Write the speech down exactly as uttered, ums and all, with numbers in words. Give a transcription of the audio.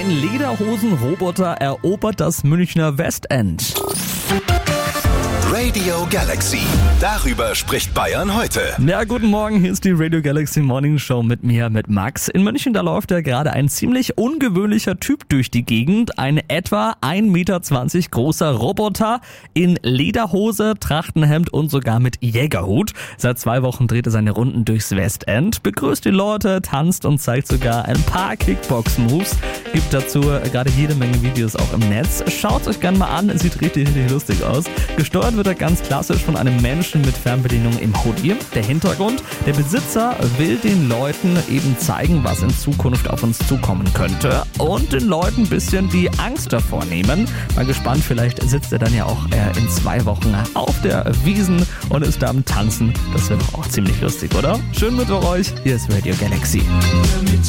Ein Lederhosen-Roboter erobert das Münchner Westend. Radio Galaxy. Darüber spricht Bayern heute. Ja, guten Morgen, hier ist die Radio Galaxy Morning Show mit mir, mit Max. In München, da läuft ja gerade ein ziemlich ungewöhnlicher Typ durch die Gegend. Ein etwa ein Meter zwanzig großer Roboter in Lederhose, Trachtenhemd und sogar mit Jägerhut. Seit zwei Wochen dreht er seine Runden durchs Westend, begrüßt die Leute, tanzt und zeigt sogar ein paar Kickbox-Moves. Gibt dazu gerade jede Menge Videos auch im Netz. Schaut euch gerne mal an, sieht richtig, richtig lustig aus. Gesteuert wird er ganz klassisch von einem Menschen mit Fernbedienung im Hoodie. Der Hintergrund: Der Besitzer will den Leuten eben zeigen, was in Zukunft auf uns zukommen könnte und den Leuten ein bisschen die Angst davor nehmen. Mal gespannt, vielleicht sitzt er dann ja auch äh, in zwei Wochen auf der Wiesn und ist da am Tanzen. Das wäre doch auch ziemlich lustig, oder? Schön mit euch, hier ist Radio Galaxy.